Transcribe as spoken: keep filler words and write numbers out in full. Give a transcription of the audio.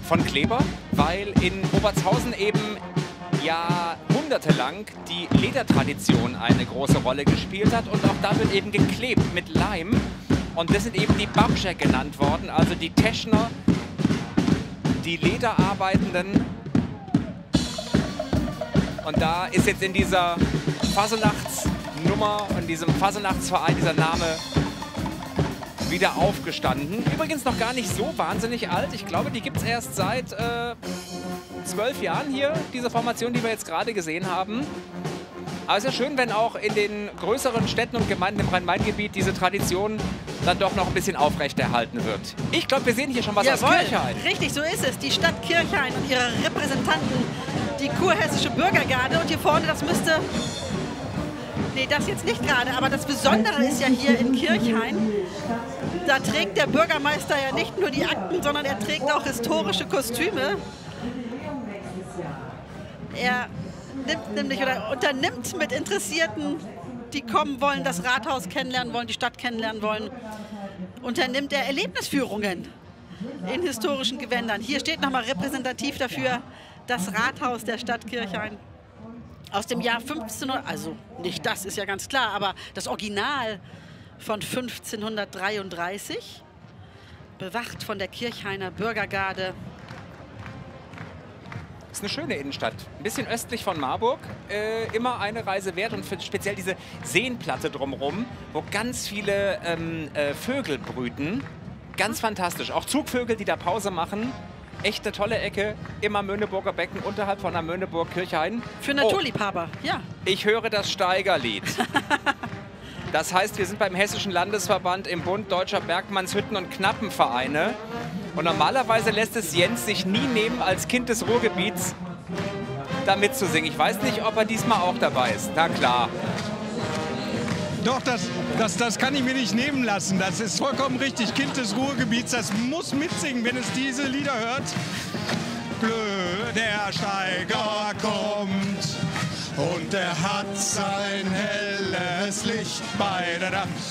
von Kleber, weil in Obertshausen eben jahrhundertelang die Ledertradition eine große Rolle gespielt hat und auch da wird eben geklebt mit Leim und das sind eben die Babscher genannt worden, also die Teschner, die Lederarbeitenden. Und da ist jetzt in dieser Fasenachtsnummer, in diesem Fasenachtsverein dieser Name wieder aufgestanden. Übrigens noch gar nicht so wahnsinnig alt. Ich glaube, die gibt es erst seit äh, zwölf Jahren hier, diese Formation, die wir jetzt gerade gesehen haben. Aber es ist ja schön, wenn auch in den größeren Städten und Gemeinden im Rhein-Main-Gebiet diese Tradition dann doch noch ein bisschen aufrechterhalten wird. Ich glaube, wir sehen hier schon was Jawohl, aus Kirchhain. Richtig, so ist es. Die Stadt Kirchhain und ihre Repräsentanten, die kurhessische Bürgergarde. Und hier vorne, das müsste... Nee, das jetzt nicht gerade, aber das Besondere ist ja hier in Kirchhain, da trägt der Bürgermeister ja nicht nur die Akten, sondern er trägt auch historische Kostüme. Er nimmt nämlich oder unternimmt mit Interessierten, die kommen wollen, das Rathaus kennenlernen wollen, die Stadt kennenlernen wollen, unternimmt er Erlebnisführungen in historischen Gewändern. Hier steht nochmal repräsentativ dafür das Rathaus der Stadt Kirchhain. Aus dem Jahr fünfzehnhundert, also nicht das, ist ja ganz klar, aber das Original von fünfzehnhundertdreiunddreißig, bewacht von der Kirchhainer Bürgergarde. Das ist eine schöne Innenstadt, ein bisschen östlich von Marburg, äh, immer eine Reise wert und für speziell diese Seenplatte drumherum, wo ganz viele ähm, äh, Vögel brüten, ganz fantastisch, auch Zugvögel, die da Pause machen. Echt eine tolle Ecke im Amöneburger Becken, unterhalb von Amöneburg-Kirchhain. Für Naturliebhaber, oh, ja. Ich höre das Steigerlied. Das heißt, wir sind beim Hessischen Landesverband im Bund Deutscher Bergmannshütten- und Knappenvereine. Und normalerweise lässt es Jens sich nie nehmen, als Kind des Ruhrgebiets da mitzusingen. Ich weiß nicht, ob er diesmal auch dabei ist. Na klar. Doch, das, das, das kann ich mir nicht nehmen lassen. Das ist vollkommen richtig. Kind des Ruhrgebiets, das muss mitsingen, wenn es diese Lieder hört. Blö, der Steiger kommt und er hat sein helles Licht bei der Dach.